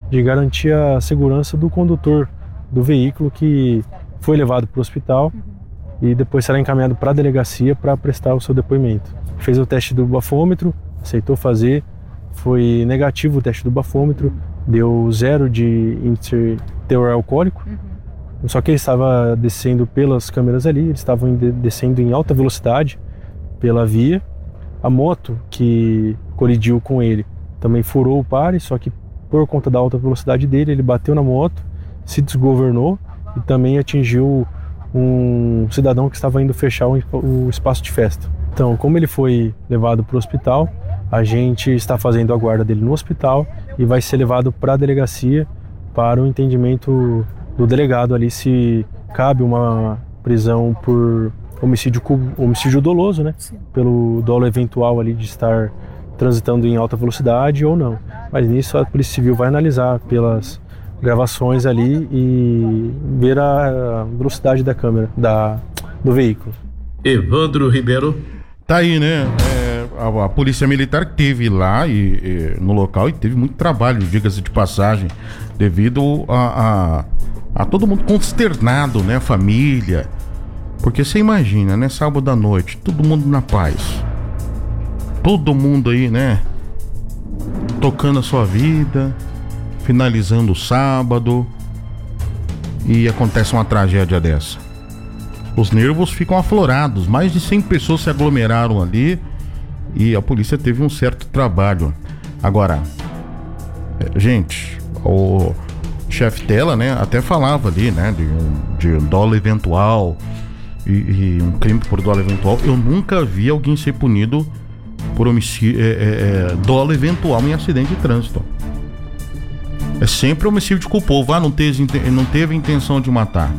de garantir a segurança do condutor do veículo que foi levado para o hospital e depois será encaminhado para a delegacia para prestar o seu depoimento. Fez o teste do bafômetro, aceitou fazer, foi negativo o teste do bafômetro, deu 0 de índice teor alcoólico, só que ele estava descendo pelas câmeras ali, eles estavam descendo em alta velocidade pela via. A moto que colidiu com ele também furou o pare, só que por conta da alta velocidade dele, ele bateu na moto, se desgovernou e também atingiu um cidadão que estava indo fechar o espaço de festa. Então, como ele foi levado para o hospital, a gente está fazendo a guarda dele no hospital e vai ser levado para a delegacia para o entendimento do delegado ali se cabe uma prisão por homicídio doloso, né? Sim. Pelo dolo eventual ali de estar transitando em alta velocidade ou não. Mas nisso a Polícia Civil vai analisar pelas gravações ali e ver a velocidade da câmera do veículo. Evandro Ribeiro. Tá aí, né? A Polícia Militar teve lá no local e teve muito trabalho, diga-se de passagem, devido a todo mundo consternado, né? A família. Porque você imagina, né? Sábado à noite, todo mundo na paz. Todo mundo aí, né? Tocando a sua vida, finalizando o sábado, e acontece uma tragédia dessa. Os nervos ficam aflorados, mais de 100 pessoas se aglomeraram ali e a polícia teve um certo trabalho. Agora, gente, o chefe dela, né, até falava ali, né, de dolo eventual e um crime por dolo eventual. Eu nunca vi alguém ser punido por homicídio, dolo eventual em acidente de trânsito. É sempre homicídio culposo. Não teve intenção de matar.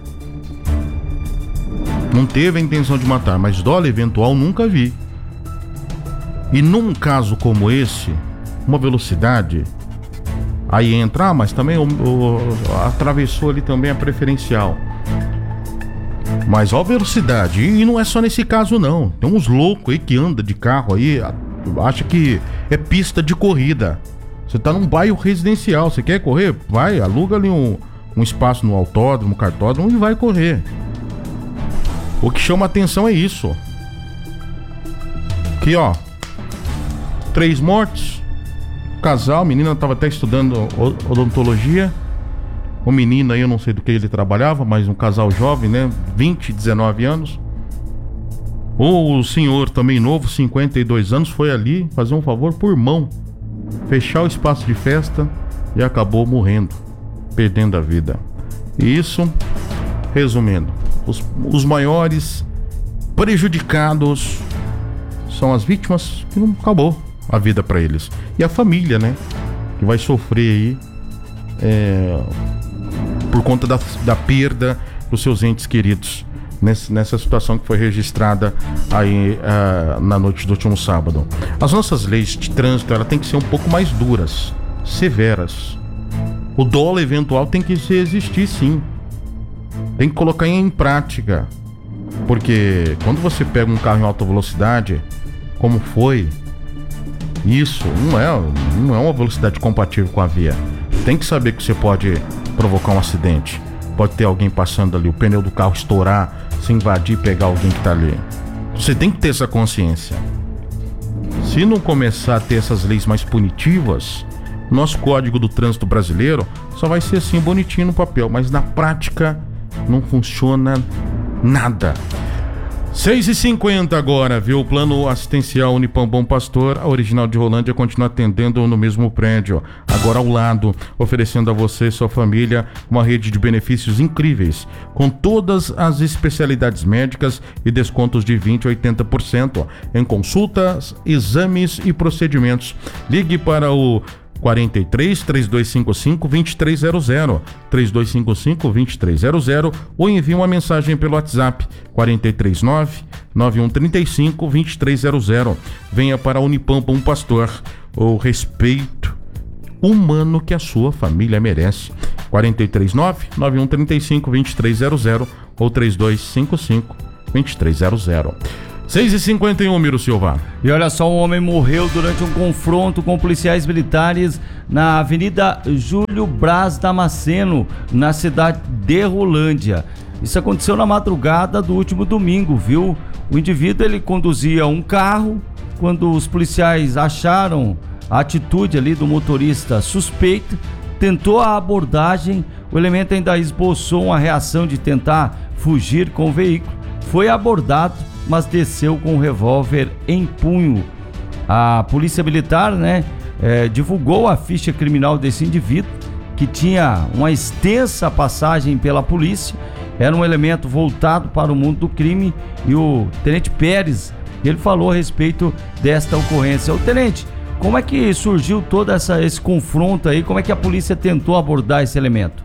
Não teve a intenção de matar, mas dolo eventual nunca vi. E num caso como esse, uma velocidade, aí entra, mas também atravessou ali também a preferencial. Mas ó a velocidade, e não é só nesse caso não. Tem uns loucos aí que anda de carro aí, acha que é pista de corrida. Você tá num bairro residencial, você quer correr? Vai, aluga ali um espaço no autódromo, cartódromo e vai correr. O que chama atenção é isso. Aqui ó, 3 mortes, casal, a menina tava até estudando odontologia. O menino aí, eu não sei do que ele trabalhava, mas um casal jovem, né? 20, 19 anos. O senhor também novo, 52 anos, foi ali fazer um favor por mão, fechar o espaço de festa e acabou morrendo, perdendo a vida. E isso, resumindo, os maiores prejudicados são as vítimas que não acabou a vida para eles. E a família, né? Que vai sofrer aí por conta da perda dos seus entes queridos nessa situação que foi registrada aí na noite do último sábado. As nossas leis de trânsito, ela tem que ser um pouco mais duras, severas. O dolo eventual tem que existir, sim. Tem que colocar em prática, porque quando você pega um carro em alta velocidade, como foi, isso não é uma velocidade compatível com a via. Tem que saber que você pode provocar um acidente. Pode ter alguém passando ali, o pneu do carro estourar, se invadir e pegar alguém que tá ali. Você tem que ter essa consciência. Se não começar a ter essas leis mais punitivas, nosso Código do Trânsito brasileiro só vai ser assim bonitinho no papel, mas na prática não funciona nada. 6h50 agora, viu? O plano assistencial Unipam Bom Pastor, a original de Rolândia, continua atendendo no mesmo prédio, agora ao lado, oferecendo a você e sua família uma rede de benefícios incríveis, com todas as especialidades médicas e descontos de 20% a 80% em consultas, exames e procedimentos. Ligue para o 43 3255 2300 3255 2300 ou envie uma mensagem pelo WhatsApp 439 9135 2300. Venha para a Unipam Bom Pastor, o respeito humano que a sua família merece. 439 9135 2300 ou 3255 2300. 6h51, Miro Silva. E olha só, um homem morreu durante um confronto com policiais militares na Avenida Júlio Braz Damasceno, na cidade de Rolândia. Isso aconteceu na madrugada do último domingo, viu? O indivíduo, ele conduzia um carro. Quando os policiais acharam a atitude ali do motorista suspeito, tentou a abordagem. O elemento ainda esboçou uma reação de tentar fugir com o veículo. Foi abordado, mas desceu com um revólver em punho. A polícia militar, divulgou a ficha criminal desse indivíduo, que tinha uma extensa passagem pela polícia. Era um elemento voltado para o mundo do crime, e o Tenente Pérez, ele falou a respeito desta ocorrência. O tenente, como é que surgiu todo esse confronto aí? Como é que a polícia tentou abordar esse elemento?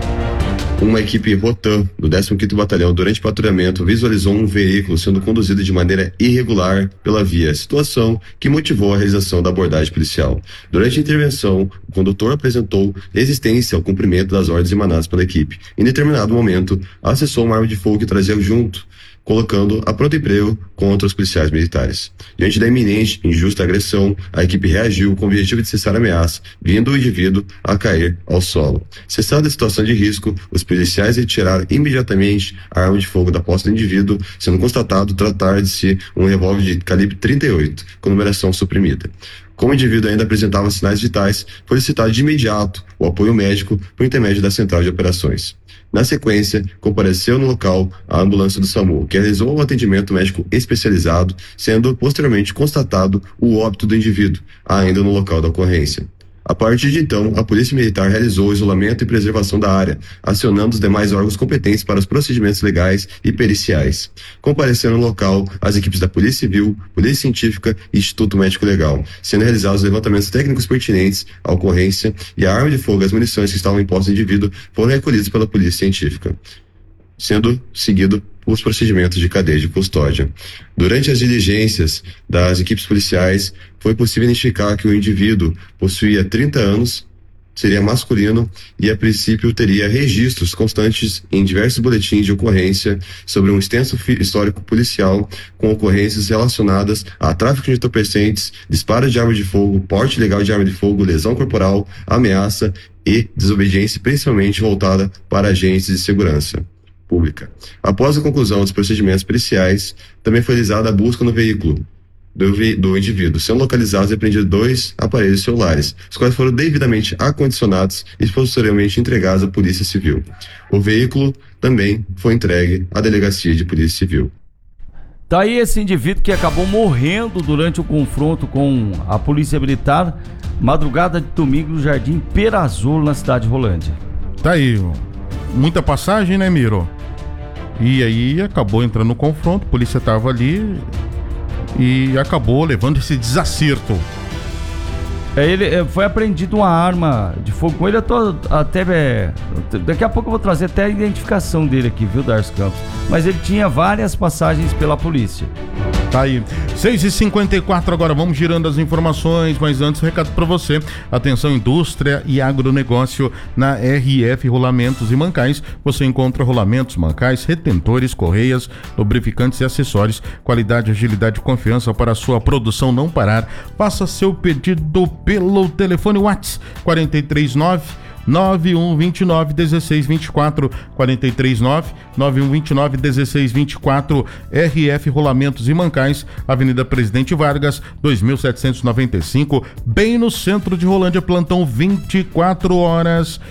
Uma equipe Rotan do 15º Batalhão, durante patrulhamento, visualizou um veículo sendo conduzido de maneira irregular pela via, situação que motivou a realização da abordagem policial. Durante a intervenção, o condutor apresentou resistência ao cumprimento das ordens emanadas pela equipe. Em determinado momento, acessou uma arma de fogo que trazia junto, colocando a pronto emprego contra os policiais militares. Diante da iminente e injusta agressão, a equipe reagiu com o objetivo de cessar a ameaça, vindo o indivíduo a cair ao solo. Cessada a situação de risco, os policiais retiraram imediatamente a arma de fogo da posse do indivíduo, sendo constatado tratar-se um revólver de calibre 38, com numeração suprimida. Como o indivíduo ainda apresentava sinais vitais, foi solicitado de imediato o apoio médico por intermédio da Central de Operações. Na sequência, compareceu no local a ambulância do SAMU, que realizou um atendimento médico especializado, sendo posteriormente constatado o óbito do indivíduo, ainda no local da ocorrência. A partir de então, a Polícia Militar realizou o isolamento e preservação da área, acionando os demais órgãos competentes para os procedimentos legais e periciais. Compareceram no local as equipes da Polícia Civil, Polícia Científica e Instituto Médico Legal, sendo realizados os levantamentos técnicos pertinentes à ocorrência, e a arma de fogo e as munições que estavam em posse do indivíduo foram recolhidos pela Polícia Científica, sendo seguido os procedimentos de cadeia de custódia. Durante as diligências das equipes policiais, foi possível identificar que o indivíduo possuía 30 anos, seria masculino e, a princípio, teria registros constantes em diversos boletins de ocorrência sobre um extenso histórico policial com ocorrências relacionadas a tráfico de entorpecentes, disparo de arma de fogo, porte ilegal de arma de fogo, lesão corporal, ameaça e desobediência, principalmente voltada para agentes de segurança pública. Após a conclusão dos procedimentos periciais, também foi realizada a busca no veículo do indivíduo, sendo localizados e apreendidos 2 aparelhos celulares, os quais foram devidamente acondicionados e posteriormente entregados à Polícia Civil. O veículo também foi entregue à Delegacia de Polícia Civil. Tá aí esse indivíduo que acabou morrendo durante o confronto com a Polícia Militar, madrugada de domingo no Jardim Perazolo, na cidade de Rolândia. Tá aí, muita passagem, né, Miro? E aí acabou entrando no confronto, a polícia estava ali e acabou levando esse desacerto. Foi apreendido uma arma de fogo com ele. Eu tô até. Daqui a pouco eu vou trazer até a identificação dele aqui, viu, Darcy Campos? Mas ele tinha várias passagens pela polícia. Tá aí, 6h54 agora, vamos girando as informações, mas antes, recado para você. Atenção, indústria e agronegócio. Na RF Rolamentos e Mancais, você encontra rolamentos, mancais, retentores, correias, lubrificantes e acessórios. Qualidade, agilidade e confiança para a sua produção não parar. Faça seu pedido pelo telefone WhatsApp 439-9129-1624, 439-9129-1624, RF Rolamentos e Mancais, Avenida Presidente Vargas, 2795, bem no centro de Rolândia, plantão 24 horas,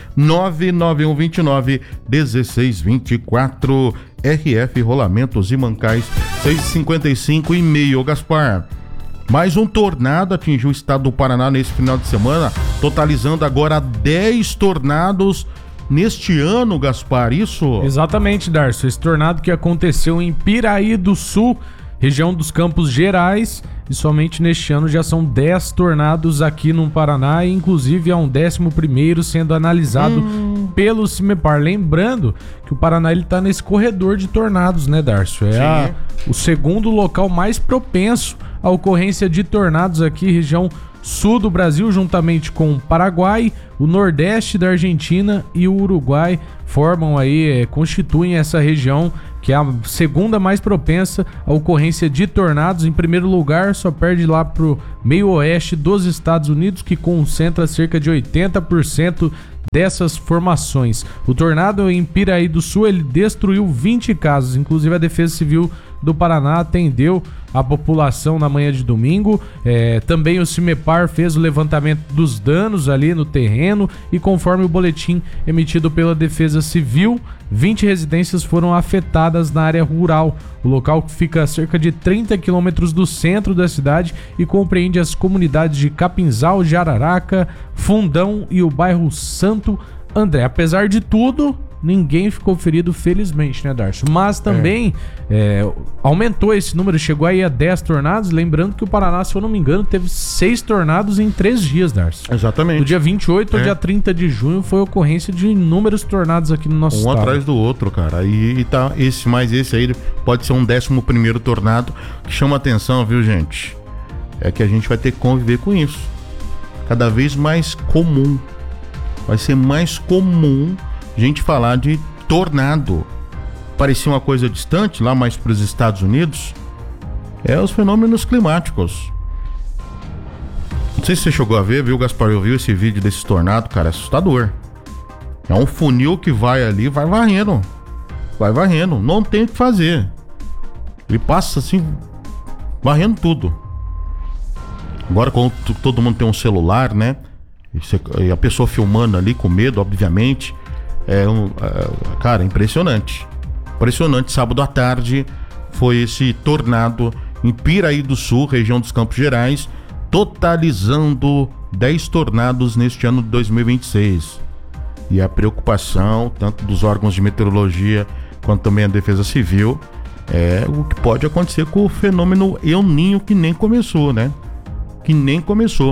99129-1624, RF Rolamentos e Mancais, 6h55 e meio, Gaspar. Mais um tornado atingiu o estado do Paraná nesse final de semana, totalizando agora 10 tornados neste ano, Gaspar, isso? Exatamente, Darcy. Esse tornado que aconteceu em Piraí do Sul, região dos Campos Gerais, e somente neste ano já são 10 tornados aqui no Paraná, e inclusive há um 11º sendo analisado pelo CIMEPAR. Lembrando que o Paraná está nesse corredor de tornados, né, Darcy? O segundo local mais propenso à ocorrência de tornados aqui, região sul do Brasil, juntamente com o Paraguai, o nordeste da Argentina e o Uruguai formam aí, constituem essa região que é a segunda mais propensa à ocorrência de tornados. Em primeiro lugar, só perde lá pro meio oeste dos Estados Unidos, que concentra cerca de 80% dessas formações. O tornado em Piraí do Sul, ele destruiu 20 casas, inclusive a Defesa Civil do Paraná atendeu a população na manhã de domingo. Também o CIMEPAR fez o levantamento dos danos ali no terreno e, conforme o boletim emitido pela Defesa Civil, 20 residências foram afetadas na área rural. O local fica a cerca de 30 quilômetros do centro da cidade e compreende as comunidades de Capinzal, Jararaca, Fundão e o bairro Santo André. Apesar de tudo, ninguém ficou ferido, felizmente, né, Darcio? Mas também aumentou esse número, chegou aí a 10 tornados. Lembrando que o Paraná, se eu não me engano, teve 6 tornados em 3 dias, Darcio. Exatamente. Do dia 28 ao dia 30 de junho foi ocorrência de inúmeros tornados aqui no nosso estado. Um atrás do outro, cara. E tá esse aí pode ser um 11º tornado, que chama atenção, viu, gente? É que a gente vai ter que conviver com isso. Cada vez mais comum. Vai ser mais comum gente falar de tornado. Parecia uma coisa distante, lá mais para os Estados Unidos. Os fenômenos climáticos. Não sei se você chegou a ver, viu, Gaspar? Eu vi esse vídeo desse tornado, cara, é assustador. É um funil que vai ali, vai varrendo. Vai varrendo, não tem o que fazer. Ele passa assim, varrendo tudo. Agora, quando todo mundo tem um celular, né? E a pessoa filmando ali com medo, obviamente. Cara, impressionante. Impressionante. Sábado à tarde foi esse tornado em Piraí do Sul, região dos Campos Gerais, totalizando 10 tornados neste ano de 2026. E a preocupação, tanto dos órgãos de meteorologia quanto também a Defesa Civil, é o que pode acontecer com o fenômeno El Niño, que nem começou, né? Que nem começou.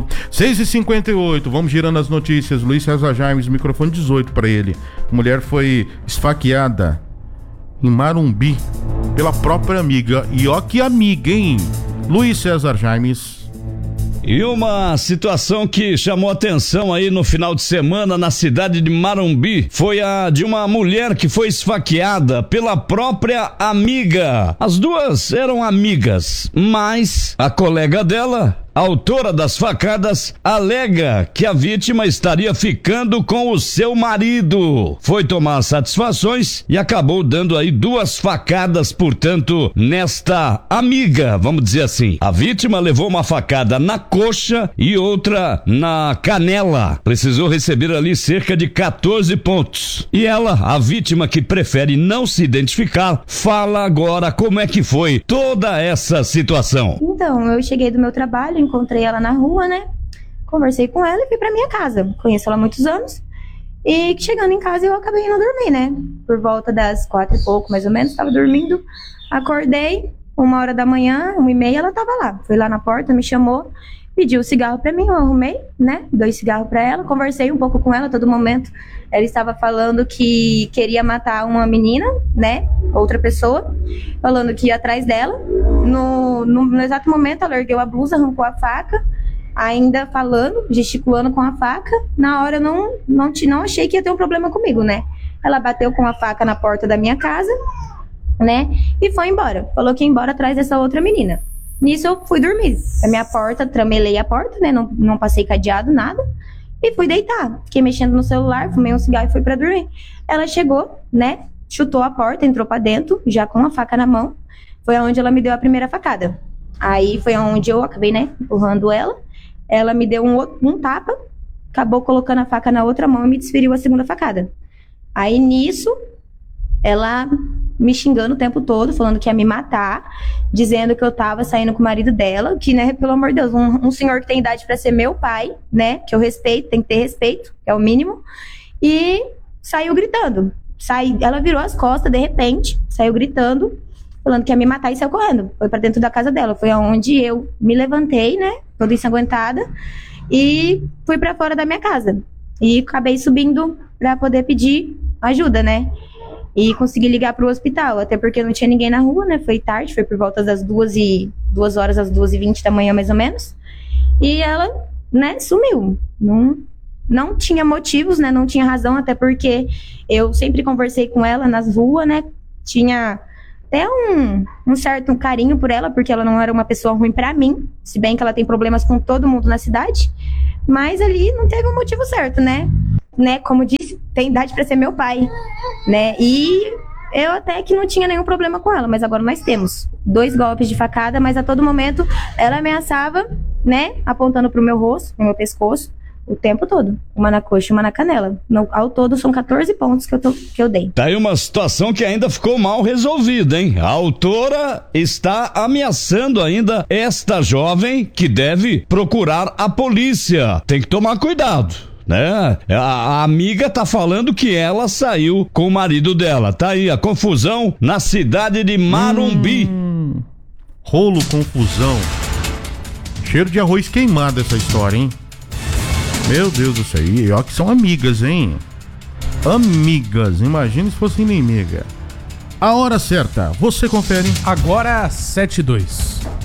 6h58, vamos girando as notícias. Luiz César Jaimes, microfone 18 para ele. Mulher foi esfaqueada em Marumbi pela própria amiga. E ó que amiga, hein? Luiz César Jaimes. E uma situação que chamou atenção aí no final de semana na cidade de Marumbi foi a de uma mulher que foi esfaqueada pela própria amiga. As duas eram amigas, mas a colega dela, a autora das facadas, alega que a vítima estaria ficando com o seu marido. Foi tomar satisfações e acabou dando aí 2 facadas, portanto, nesta amiga, vamos dizer assim. A vítima levou uma facada na coxa e outra na canela. Precisou receber ali cerca de 14 pontos. E ela, a vítima que prefere não se identificar, fala agora como é que foi toda essa situação. Então, eu cheguei do meu trabalho, encontrei ela na rua, né? Conversei com ela e fui pra minha casa. Conheço ela há muitos anos. E chegando em casa eu acabei indo dormir, né? Por volta das 4 e pouco, mais ou menos, tava dormindo. Acordei, 1h da manhã, 1h30, ela tava lá. Foi lá na porta, me chamou, pediu cigarro pra mim, eu arrumei, né? 2 cigarros pra ela, conversei um pouco com ela a todo momento. Ela estava falando que queria matar uma menina, né? Outra pessoa, falando que ia atrás dela. No exato momento, ela ergueu a blusa, arrancou a faca, ainda falando, gesticulando com a faca. Na hora, eu não achei que ia ter um problema comigo, né? Ela bateu com a faca na porta da minha casa, né? E foi embora. Falou que ia embora atrás dessa outra menina. Nisso, eu fui dormir. A minha porta, tramelei a porta, né? Não passei cadeado, nada. E fui deitar. Fiquei mexendo no celular, fumei um cigarro e fui pra dormir. Ela chegou, né? Chutou a porta, entrou pra dentro, já com a faca na mão. Foi onde ela me deu a primeira facada. Aí foi onde eu acabei, né? Empurrando ela. Ela me deu um tapa, acabou colocando a faca na outra mão e me desferiu a segunda facada. Aí nisso, ela me xingando o tempo todo, falando que ia me matar, dizendo que eu tava saindo com o marido dela, que, né, pelo amor de Deus, um senhor que tem idade pra ser meu pai, né, que eu respeito, tem que ter respeito, é o mínimo, e saiu gritando. Ela virou as costas, de repente, saiu gritando, falando que ia me matar e saiu correndo. Foi pra dentro da casa dela, foi onde eu me levantei, né, toda ensanguentada, e fui pra fora da minha casa. E acabei subindo pra poder pedir ajuda, né. E consegui ligar pro hospital, até porque não tinha ninguém na rua, né? Foi tarde, foi por volta das 2h20 da manhã, mais ou menos. E ela né, sumiu. Não tinha motivos, né, não tinha razão, até porque eu sempre conversei com ela nas ruas, né, tinha até um certo carinho por ela, porque ela não era uma pessoa ruim pra mim, se bem que ela tem problemas com todo mundo na cidade, mas ali não teve um motivo certo, né, como disse, tem idade pra ser meu pai, né, e eu até que não tinha nenhum problema com ela, mas agora nós temos 2 golpes de facada, mas a todo momento ela ameaçava, né, apontando pro meu rosto, pro meu pescoço, o tempo todo. Uma na coxa e uma na canela. Ao todo são 14 pontos que eu dei. Tá aí uma situação que ainda ficou mal resolvida, hein? A autora está ameaçando ainda esta jovem que deve procurar a polícia. Tem que tomar cuidado, né? A amiga tá falando que ela saiu com o marido dela. Tá aí a confusão na cidade de Marumbi. Rolo, confusão. Cheiro de arroz queimado essa história, hein? Meu Deus do céu. E ó que são amigas, hein? Amigas. Imagina se fosse inimiga. A hora certa. Você confere. Agora 7:02.